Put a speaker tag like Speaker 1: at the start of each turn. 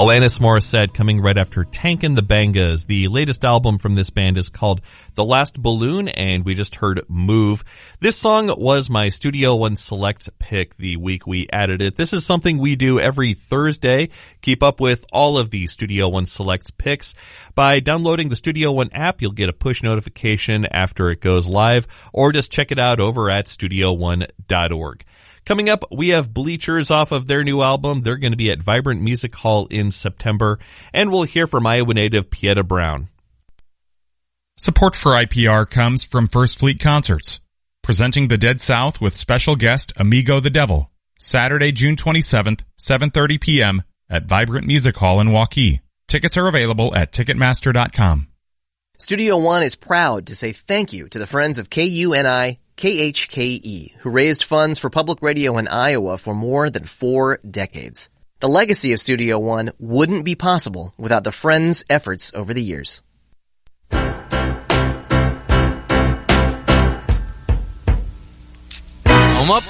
Speaker 1: Alanis Morissette coming right after Tankin' the Bangas. The latest album from this band is called The Last Balloon, and we just heard Move. This song was my Studio One Select pick the week we added it. This is something we do every Thursday. Keep up with all of the Studio One Select picks. By downloading the Studio One app, you'll get a push notification after it goes live, or just check it out over at studioone.org. Coming up, we have Bleachers off of their new album. They're going to be at Vibrant Music Hall in September, and we'll hear from Iowa native Pieta Brown.
Speaker 2: Support for IPR comes from First Fleet Concerts, presenting the Dead South with special guest Amigo the Devil, Saturday, June 27th, 7:30 p.m. at Vibrant Music Hall in Waukee. Tickets are available at Ticketmaster.com.
Speaker 3: Studio One is proud to say thank you to the friends of KUNI KHKE, who raised funds for public radio in Iowa for more than 4 decades. The legacy of Studio One wouldn't be possible without the friends' efforts over the years.